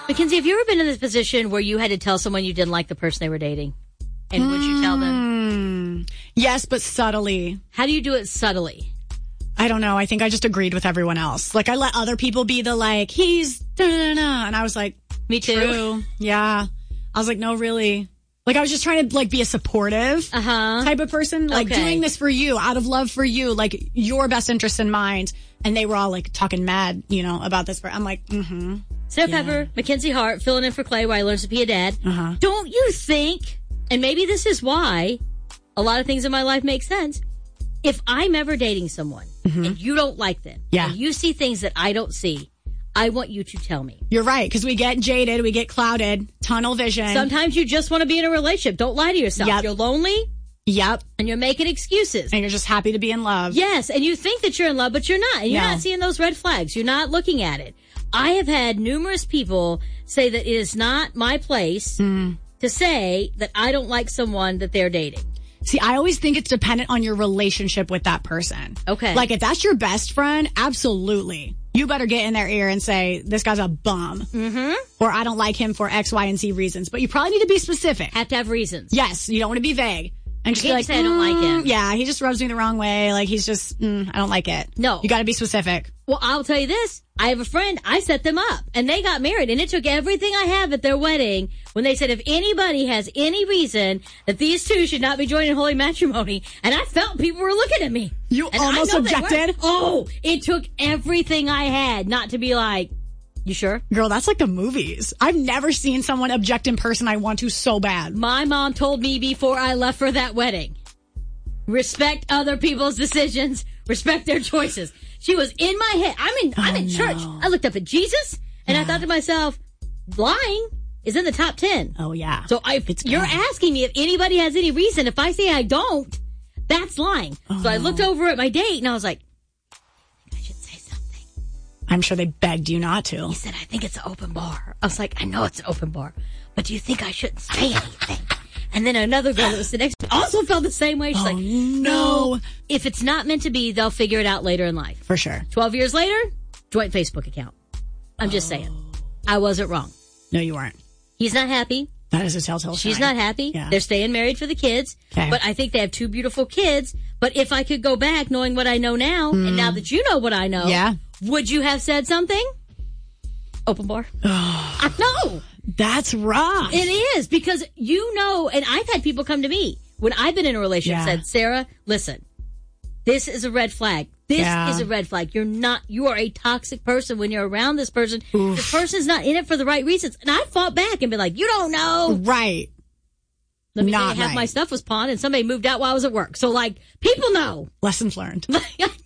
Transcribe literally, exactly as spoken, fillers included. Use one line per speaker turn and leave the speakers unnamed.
Mackenzie, have you ever been in this position where you had to tell someone you didn't like the person they were dating? And mm. would you tell them?
Yes, but subtly.
How do you do it subtly?
I don't know. I think I just agreed with everyone else. Like, I let other people be the, like, he's da-da-da-da. And I was like,
me too.
True. Yeah. I was like, no, really. Like, I was just trying to, like, be a supportive
uh-huh.
type of person. Like,
okay.
doing this for you, out of love for you, like, your best interest in mind. And they were all, like, talking mad, you know, about this. I'm like, mm-hmm.
Sarah
yeah.
Pepper, Mackenzie Hart, filling in for Clay while he learns to be a dad.
Uh-huh.
Don't you think, and maybe this is why a lot of things in my life make sense, if I'm ever dating someone mm-hmm. and you don't like them,
yeah.
and you see things that I don't see, I want you to tell me.
You're right, because we get jaded, we get clouded, tunnel vision.
Sometimes you just want to be in a relationship. Don't lie to yourself.
Yep.
You're lonely.
Yep.
And you're making excuses.
And you're just happy to be in love.
Yes, and you think that you're in love, but you're not. And you're
no.
not seeing those red flags. You're not looking at it. I have had numerous people say that it is not my place
mm.
to say that I don't like someone that they're dating.
See, I always think it's dependent on your relationship with that person.
Okay.
Like, if that's your best friend, absolutely. You better get in their ear and say, this guy's a bum.
Mm-hmm.
Or I don't like him for X, Y, and Z reasons. But you probably need to be specific.
Have to have reasons.
Yes. You don't want to be vague. And
you
just
can't
be like,
say I don't like him.
Mm, yeah, he just rubs me the wrong way. Like, he's just, mm, I don't like it.
No.
You got to be specific.
Well, I'll tell you this. I have a friend. I set them up. And they got married. And it took everything I have at their wedding when they said if anybody has any reason that these two should not be joining holy matrimony. And I felt people were looking at me.
You
and
almost objected?
Oh, it took everything I had not to be like, you sure?
Girl, that's like the movies. I've never seen someone object in person. I want to so bad.
My mom told me before I left for that wedding, respect other people's decisions, respect their choices. She was in my head. I'm in, I'm in
oh,
church.
no.
I looked up at Jesus and
yeah.
I thought to myself, lying is in the top ten.
Oh, yeah.
So if
it's
you're
bad.
asking me if anybody has any reason, if I say I don't, that's lying.
Oh.
So I looked over at my date and I was like, I think I should say something.
I'm sure they begged you not to.
He said, I think it's an open bar. I was like, I know it's an open bar, but do you think I shouldn't say anything? And then another girl that was the next also felt the same way. She's
oh,
like,
no.
If it's not meant to be, they'll figure it out later in life.
For sure.
Twelve years later, joint Facebook account. I'm oh. just saying. I wasn't wrong.
No, you weren't.
He's not happy.
That is a telltale sign.
She's not happy.
Yeah.
They're staying married for the kids.
Okay.
But I think they have two beautiful kids. But if I could go back knowing what I know now, mm. and now that you know what I know,
yeah.
would you have said something? Open bar. I know.
That's rough.
It is, because you know, and I've had people come to me when I've been in a relationship
yeah.
and said, Sarah, listen, this is a red flag. This
yeah. is
a red flag. You're not, you are a toxic person when you're around this person.
Oof.
This person's not in it for the right reasons. And I fought back and been like, you don't know.
Right.
Let me
not
tell you, half
right.
my stuff was pawned and somebody moved out while I was at work. So, like, people know.
Lessons learned.
I